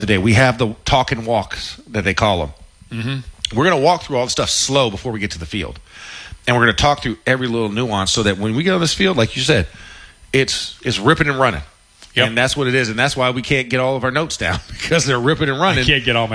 today. We have the talk and walks that they call them. Mm-hmm. We're going to walk through all the stuff slow before we get to the field. And we're going to talk through every little nuance so that when we get on this field, like you said, it's ripping and running. Yep. And that's what it is. And that's why we can't get all of our notes down because they're ripping and running. I can't get all my